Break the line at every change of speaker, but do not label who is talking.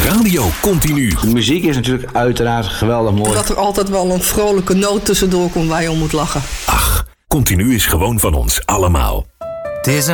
Radio Continu.
De muziek is natuurlijk uiteraard geweldig mooi.
Dat er altijd wel een vrolijke noot tussendoor komt waar je om moet lachen.
Ach, Continu is gewoon van ons allemaal.
Het is